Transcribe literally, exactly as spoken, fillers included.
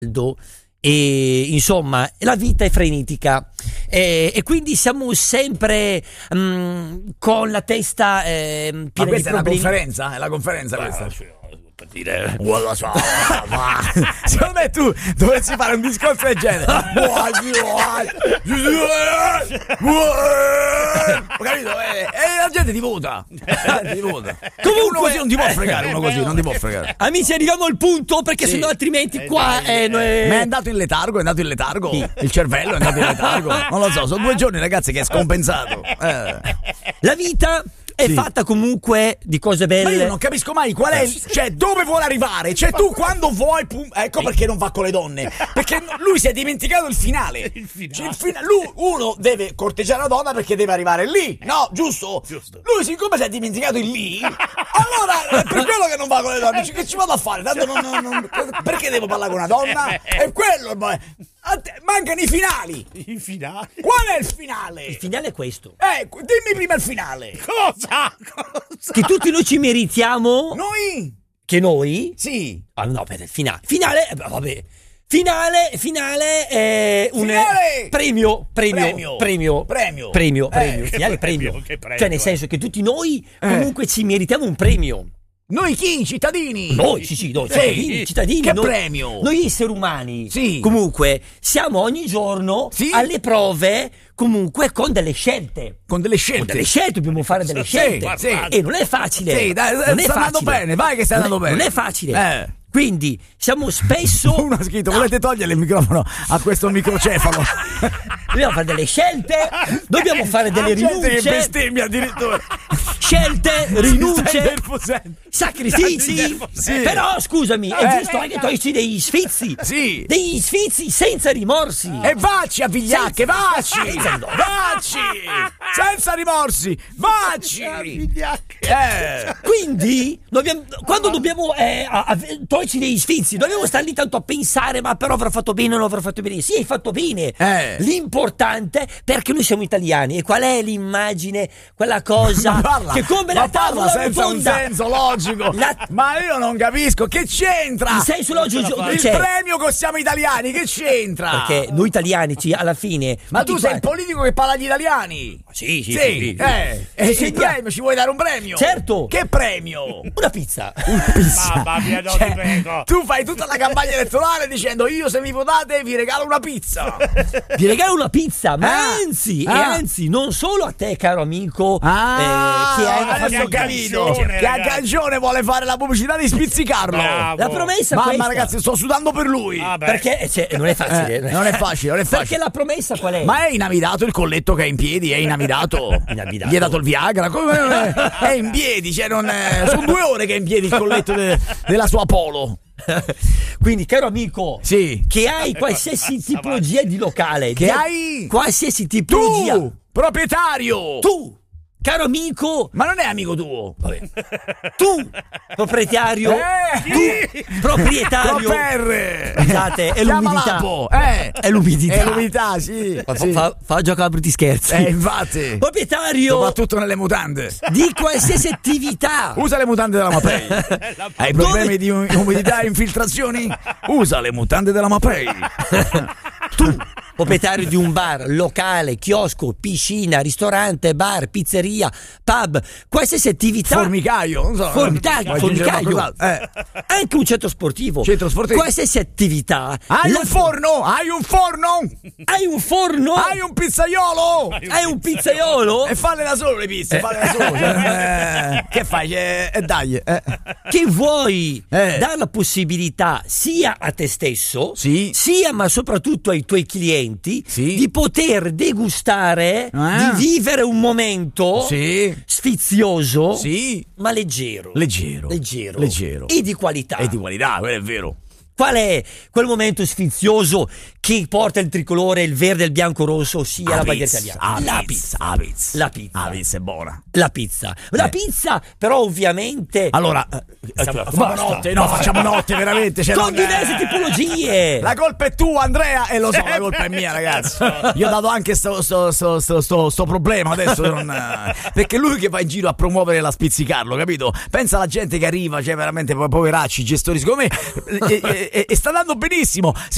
e insomma la vita è frenetica e, e quindi siamo sempre um, con la testa eh, piena Ma questa di è la problemi. conferenza? È la conferenza Beh, questa? sì, per dire Buona so, ma secondo me tu dovresti fare un discorso del genere. Ho capito? E eh, la gente ti vota. La gente ti vota. Comunque uno così non ti può fregare, uno così non ti può fregare. Amici, arriviamo al punto perché Sì. sennò altrimenti Eh, qua dai, eh, noi- Ma è andato in letargo, è andato in letargo. Il cervello è andato in letargo. Non lo so, sono due giorni, ragazzi, che è scompensato. Eh. la vita è Sì. fatta comunque di cose Ma belle. io non capisco mai qual è, cioè dove vuole arrivare. Cioè tu quando vuoi, pum, ecco perché non va con le donne. Perché lui si è dimenticato il finale. Il finale. Cioè, il fina- lui, uno deve corteggiare la donna perché deve arrivare lì. No, giusto? Giusto. Lui siccome si è dimenticato il lì, allora è per quello che non va con le donne. Cioè, che ci vado a fare? Tanto non, non- non- perché devo parlare con una donna? È quello. ma- a te- Mancano i finali. I finali. Qual è il finale? Il finale è questo: Eh, dimmi prima il finale. Cosa? Cosa? che tutti noi ci meritiamo. Noi? Che noi? Sì. Ah, no, per il finale. Finale, eh, vabbè. Finale, finale, eh, un Finale! premio, premio, Premio. premio, Premio. premio, Eh, premio, che finale, premio, premio. che premio, Cioè, nel eh. senso che tutti noi comunque ci meritiamo un premio. Noi chi? Cittadini? Noi, sì, sì, noi, Sì. cittadini, cittadini. Che noi, premio? Noi esseri umani. Sì. Comunque, siamo ogni giorno Sì. alle prove, comunque con delle scelte. Con delle Con scelte. delle scelte, dobbiamo fare delle Sì, scelte. sì. E non è facile. Sì, dai, non è sta andando facile. bene, vai che sta Non è- andando bene. Non è facile. Eh. Quindi, siamo spesso... Uno ha scritto, volete togliere il microfono a questo microcefalo? Dobbiamo fare delle scelte, dobbiamo fare delle Ah, gente che rinunce, bestemmia addirittura. scelte, Stai rinunce, nervosendo. sacrifici. Sì. Però scusami, è Eh. giusto anche toglierci degli sfizi. Sì. Degli sfizi senza rimorsi. E vacci a vigliacche, Senza- vacci! senza rimorsi. Vacci! Senza rimorsi, vacci! Eh. Quindi, dobbiamo- quando dobbiamo eh, a- a- toglierci degli sfizi, dobbiamo stare lì tanto a pensare, ma però avrò fatto bene o non avrò fatto bene. Sì, hai fatto bene. Eh. L'importante, perché noi siamo italiani, e qual è l'immagine, quella cosa Ma parla, che come ma la parla tavola senza un rotonda. senso logico. La- Ma io non capisco, che c'entra? Il senso logico Il c'è. premio che siamo italiani, che c'entra? Perché noi italiani ci, alla fine. Ma tutti tu sei il quanti- politico che parla agli italiani? Sì, sì, Sì, sì, sì. eh, e Ci il segna- premio, ci vuoi dare un premio? Certo. Che premio? Una pizza. Una pizza. Mamma mia, no, Cioè, ti prego. tu fai tutta la campagna elettorale dicendo io se mi votate vi regalo una pizza. Ti regalo una pizza, ma Ah. anzi, Ah. e anzi, non solo a te, caro amico, Ah, eh, che hai una adesso ho famiglia. capito Gancione, che a ragazzi. Gancione vuole fare la pubblicità di spizzicarlo. Bravo. La promessa è Mamma questa. ragazzi, sto sudando per lui. Ah, beh. Perché cioè, non è facile. Eh, non è facile, non è facile. Perché la promessa qual è? Ma è inamidato il colletto che è in piedi? È inamidato? Inamidato. Gli hai dato il Viagra? Come è? È in piedi, cioè non è... sono due ore che è in piedi il colletto de- della sua Polo. Quindi, caro amico, Sì. che hai qualsiasi tipologia di locale, Che di- hai? qualsiasi tipologia, Tu, proprietario. tu, caro amico, Ma non è amico tuo. vabbè, tu, proprietario, Eh, tu, proprietario, Properre. scusate, è Chiama l'umidità. Lapo. Eh. È l'umidità. È l'umidità, sì. Fa, sì. fa, fa giocare a brutti scherzi. Eh, infatti. Proprietario Soprattutto nelle mutande. di qualsiasi attività. Usa le mutande della Mapei. Hai problemi di um- umidità e infiltrazioni? Usa le mutande della Mapei. Tu, proprietario di un bar, locale, chiosco, piscina, ristorante, bar, pizzeria, pub, qualsiasi attività. Formicaio, non so. Formicaio, Vuoi aggiungere formicaio. qualcos'altro? Eh. Anche un centro sportivo. Centro sportivo. Qualsiasi attività. Hai La- un forno? Hai un forno? Hai un forno? Hai un pizzaiolo? Hai un pizzaiolo? E falle da solo le pizze, falle da solo. Cioè, eh, che fai? E eh, dai. Eh. Che vuoi Eh. dare la possibilità sia a te stesso, Sì. sia ma soprattutto ai tuoi clienti, Sì. di poter degustare, Ah. di vivere un momento Sì. sfizioso, Sì. ma leggero. Leggero. Leggero. Leggero. E di qualità. E di qualità, quello è vero. Qual è quel momento sfizioso che porta il tricolore, il verde, il bianco, rosso, ossia la bandiera italiana? La pizza. La pizza. La pizza. La pizza è buona. La pizza. La Eh. pizza, però ovviamente Allora, eh, Facciamo- facciamo basta, notte, no, facciamo notte veramente. Cioè, con non, eh, diverse tipologie. La colpa è tua, Andrea, e lo so, la colpa è mia, ragazzi. Io ho dato anche sto, sto, sto, sto, sto, sto problema adesso. Non, eh, perché lui che va in giro a promuovere la spizzicarlo, capito? Pensa alla gente che arriva, cioè veramente po- poveracci, gestori, secondo me, e, e- e- e sta andando benissimo.